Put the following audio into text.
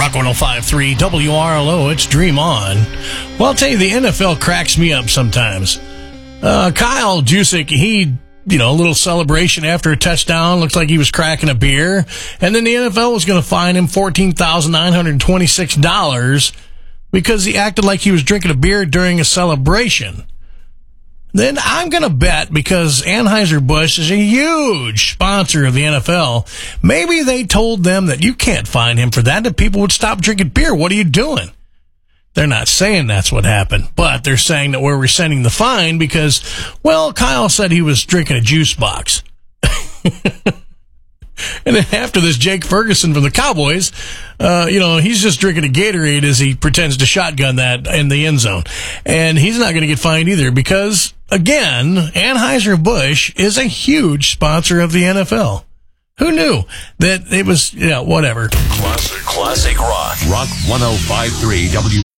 Rock 105.3 WRLO, it's Dream On. Well, I'll tell you, the NFL cracks me up sometimes. Kyle Juszczyk, a little celebration after a touchdown, looked like he was cracking a beer, and then the NFL was going to fine him $14,926 because he acted like he was drinking a beer during a celebration. Then I'm going to bet, because Anheuser-Busch is a huge sponsor of the NFL, maybe they told them that you can't fine him for that people would stop drinking beer. What are you doing? They're not saying that's what happened, but they're saying that we're rescinding the fine because, well, Kyle said he was drinking a juice box. And then after this, Jake Ferguson from the Cowboys, he's just drinking a Gatorade as he pretends to shotgun that in the end zone. And he's not going to get fined either because, again, Anheuser-Busch is a huge sponsor of the NFL. Who knew that it was, whatever. Classic rock. Rock 105.3